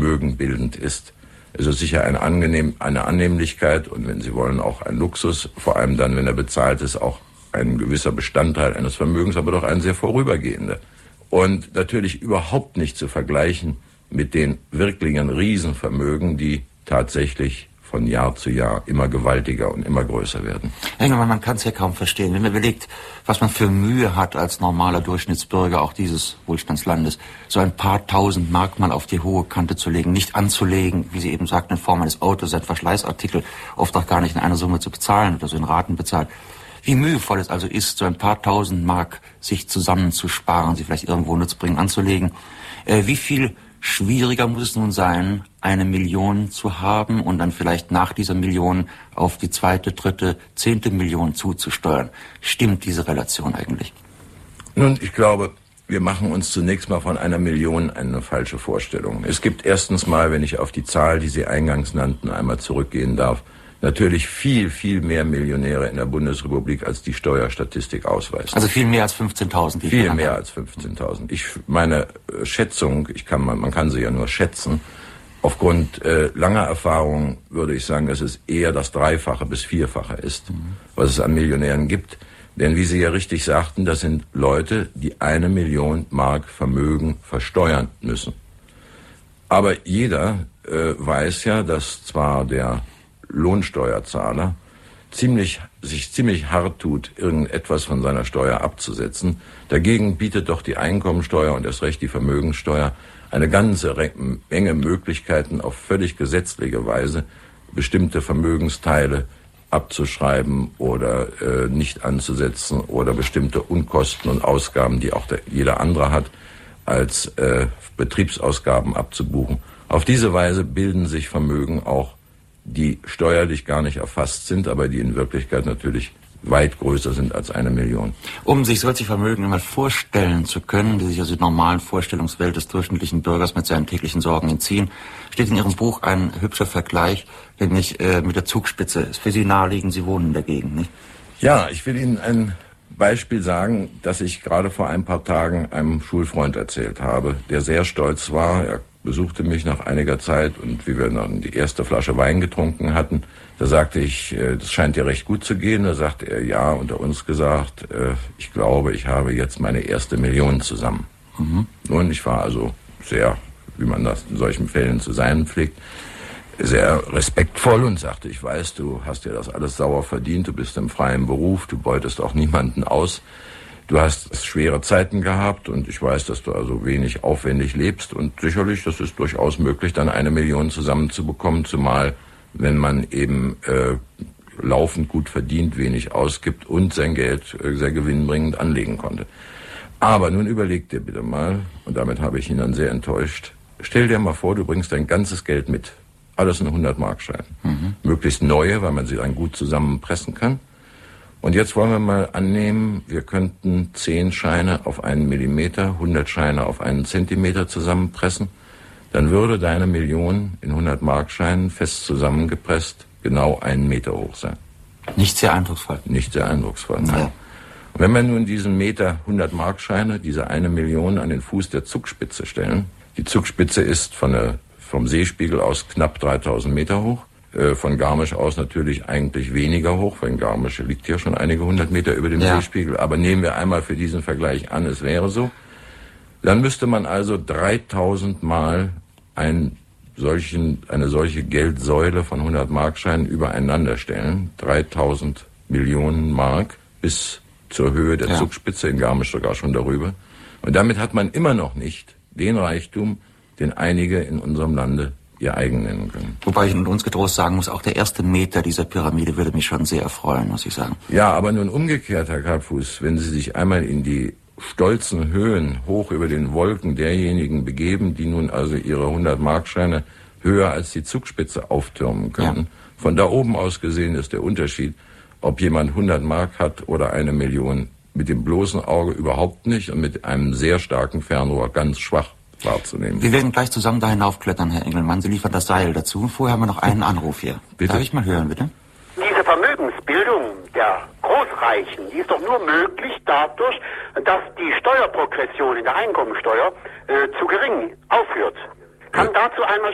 vermögenbildend ist. Es ist sicher eine Annehmlichkeit und wenn Sie wollen auch ein Luxus, vor allem dann, wenn er bezahlt ist, auch ein gewisser Bestandteil eines Vermögens, aber doch ein sehr vorübergehender. Und natürlich überhaupt nicht zu vergleichen mit den wirklichen Riesenvermögen, die tatsächlich von Jahr zu Jahr immer gewaltiger und immer größer werden. Engelmann, man kann es ja kaum verstehen. Wenn man überlegt, was man für Mühe hat als normaler Durchschnittsbürger auch dieses Wohlstandslandes, so ein paar tausend Mark mal auf die hohe Kante zu legen, nicht anzulegen, wie Sie eben sagten, in Form eines Autos, ein Verschleißartikel, oft auch gar nicht in einer Summe zu bezahlen oder so in Raten bezahlt. Wie mühevoll es also ist, so ein paar tausend Mark sich zusammenzusparen, sie vielleicht irgendwo nutzbringend anzulegen. Wie viel schwieriger muss es nun sein, 1 Million zu haben und dann vielleicht nach dieser Million auf die 2., 3., 10. Million zuzusteuern? Stimmt diese Relation eigentlich? Nun, ich glaube, wir machen uns zunächst mal von 1 Million eine falsche Vorstellung. Es gibt erstens mal, wenn ich auf die Zahl, die Sie eingangs nannten, einmal zurückgehen darf, natürlich viel, viel mehr Millionäre in der Bundesrepublik, als die Steuerstatistik ausweist. Also viel mehr als 15.000. Viel mehr als 15.000. Meine Schätzung, man kann sie ja nur schätzen, aufgrund langer Erfahrung würde ich sagen, dass es eher das Dreifache bis Vierfache ist, was es an Millionären gibt. Denn wie Sie ja richtig sagten, das sind Leute, die 1 Million Mark Vermögen versteuern müssen. Aber jeder weiß ja, dass zwar der Lohnsteuerzahler sich ziemlich hart tut, irgendetwas von seiner Steuer abzusetzen. Dagegen bietet doch die Einkommensteuer und erst recht die Vermögenssteuer eine ganze Menge Möglichkeiten, auf völlig gesetzliche Weise bestimmte Vermögensteile abzuschreiben oder nicht anzusetzen oder bestimmte Unkosten und Ausgaben, die auch jeder andere hat, als Betriebsausgaben abzubuchen. Auf diese Weise bilden sich Vermögen auch, die steuerlich gar nicht erfasst sind, aber die in Wirklichkeit natürlich weit größer sind als 1 Million. Um sich solche Vermögen einmal vorstellen zu können, die sich also der normalen Vorstellungswelt des durchschnittlichen Bürgers mit seinen täglichen Sorgen entziehen, steht in Ihrem Buch ein hübscher Vergleich, nämlich mit der Zugspitze. Ist für Sie naheliegend, Sie wohnen in der Gegend, nicht? Ja, ich will Ihnen ein Beispiel sagen, das ich gerade vor ein paar Tagen einem Schulfreund erzählt habe, der sehr stolz war. Er besuchte mich nach einiger Zeit und wie wir dann die erste Flasche Wein getrunken hatten, da sagte ich, das scheint dir recht gut zu gehen. Da sagte er, ja, unter uns gesagt, ich glaube, ich habe jetzt meine erste Million zusammen. Nun, ich war also sehr, wie man das in solchen Fällen zu sein pflegt, sehr respektvoll und sagte, ich weiß, du hast dir das alles sauer verdient, du bist im freien Beruf, du beutest auch niemanden aus. Du hast schwere Zeiten gehabt und ich weiß, dass du also wenig aufwendig lebst und sicherlich, das ist durchaus möglich, dann 1 Million zusammenzubekommen, zumal wenn man eben laufend gut verdient, wenig ausgibt und sein Geld sehr gewinnbringend anlegen konnte. Aber nun überleg dir bitte mal, und damit habe ich ihn dann sehr enttäuscht, stell dir mal vor, du bringst dein ganzes Geld mit, alles in 100-Mark-Scheinen, möglichst neue, weil man sie dann gut zusammenpressen kann. Und jetzt wollen wir mal annehmen, wir könnten 10 Scheine auf 1 Millimeter, 100 Scheine auf 1 Zentimeter zusammenpressen. Dann würde deine Million in 100-Mark-Scheinen fest zusammengepresst genau 1 Meter hoch sein. Nicht sehr eindrucksvoll. Nicht sehr eindrucksvoll, nein. Ja. Und wenn wir nun diesen Meter 100-Mark-Scheine, diese 1 Million an den Fuß der Zugspitze stellen, die Zugspitze ist vom Seespiegel aus knapp 3000 Meter hoch, von Garmisch aus natürlich eigentlich weniger hoch, weil Garmisch liegt ja schon einige 100 Meter über dem Seespiegel. Aber nehmen wir einmal für diesen Vergleich an, es wäre so. Dann müsste man also 3000 Mal eine solche Geldsäule von 100-Mark-Scheinen übereinander stellen. 3000 Millionen Mark bis zur Höhe der Zugspitze, in Garmisch sogar schon darüber. Und damit hat man immer noch nicht den Reichtum, den einige in unserem Lande ihr eigen nennen können. Wobei ich uns getrost sagen muss, auch der erste Meter dieser Pyramide würde mich schon sehr erfreuen, muss ich sagen. Ja, aber nun umgekehrt, Herr Karpfuß, wenn Sie sich einmal in die stolzen Höhen hoch über den Wolken derjenigen begeben, die nun also ihre 100-Mark-Scheine höher als die Zugspitze auftürmen können. Ja. Von da oben aus gesehen ist der Unterschied, ob jemand 100 Mark hat oder 1 Million, mit dem bloßen Auge überhaupt nicht und mit einem sehr starken Fernrohr ganz schwach wahrzunehmen. Wir werden gleich zusammen da hinaufklettern, Herr Engelmann. Sie liefern das Seil dazu. Vorher haben wir noch einen Anruf hier. Bitte? Darf ich mal hören, bitte? Diese Vermögensbildung der Großreichen, die ist doch nur möglich dadurch, dass die Steuerprogression in der Einkommensteuer zu gering aufhört. Kann dazu einmal